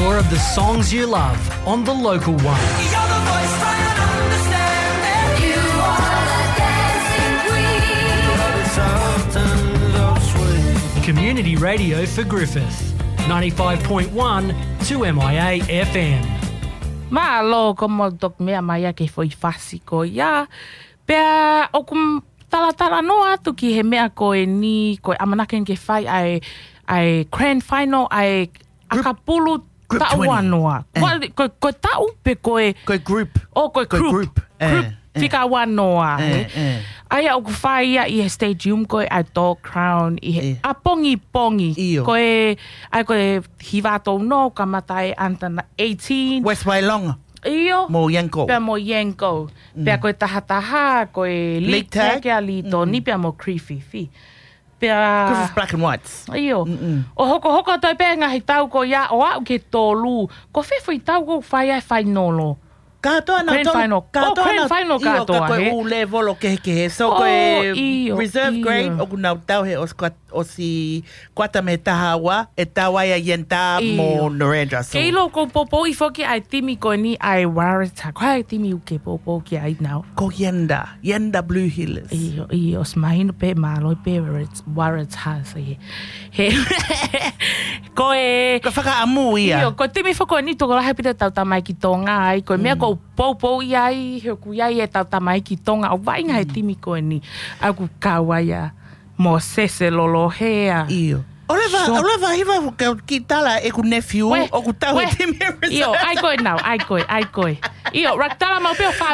more of the songs you love on The Local One. You're the voice trying to understand it. You are the dancing queen. Community radio for Griffith. 95.1 2MIA FM. Malo como dok mea mai ke foi fasi ko ya. Pea o kum tala no atu ki he mea ko e ni ko amanaken ke fai ai grand final ai akapulu tauanoa. Ko tau pe koe group. O koe group. Fika wanoa. Ai au fai ia I stadium koe ai dog crown I a pongi. Koe ai koe hivato no kamatai anta 18. West Wailonga. Iyo. Mo Yanko. Pea mo Yanko. Pea koe taha koe league tag a lito ni pea mo krififi. Pea Griffith Black and Whites. Iyo. O hoko toi pea ngahi tau ko ia o au ke tolu. Ko fefoi tau ko fai ai fai nolo. Katoa na Grand final. Grand final katoa he. Iyo, o level o kehe. So koe reserve grade, o kunau tau he o si kwata me tahawa, e tawa ia yenta mo Narendra. So. Keilo ko popo I foki ai timi ko ni ai warata. Ko ai timi uke popo ki ai now. Ko yenda Blue Hills. Iyo, smahino pe malo pe warata se. He. Ko e Ko whakaamu ia. Iyo, ko timi foko ni toko lahe pita tau tamai ki tonga ai. Ko mea ko popo iai, heku iai e tau tamai ki tonga. O wainga he timi ko ni. Aku kawaia. Mo sese lolo hea. Iyo. Oleva hiva ki tala e ku nephew o ku tau e timi. Iyo, ai koe now, ai koe. Iyo, rak tala mau peo